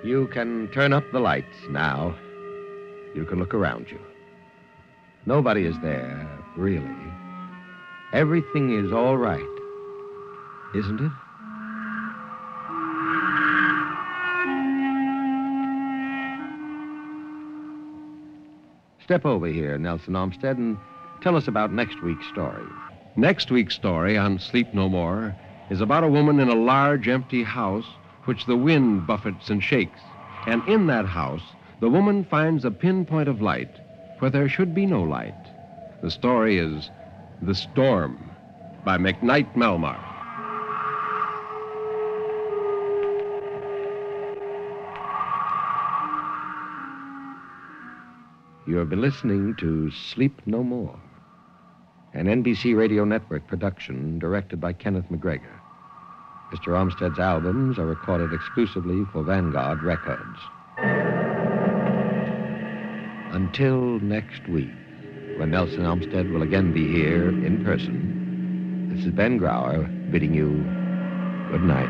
You can turn up the lights now. You can look around you. Nobody is there, really. Everything is all right, isn't it? Step over here, Nelson Olmsted, and tell us about next week's story. Next week's story on Sleep No More is about a woman in a large, empty house which the wind buffets and shakes. And in that house, the woman finds a pinpoint of light where there should be no light. The story is The Storm by McKnight Melmar. You'll be listening to Sleep No More, an NBC Radio Network production directed by Kenneth McGregor. Mr. Olmsted's albums are recorded exclusively for Vanguard Records. Until next week, when Nelson Olmsted will again be here in person, this is Ben Grauer bidding you good night.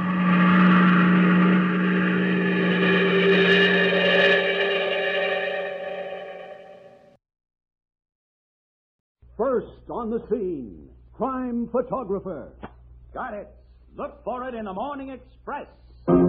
First on the scene, crime photographer. Got it. Look for it in the Morning Express.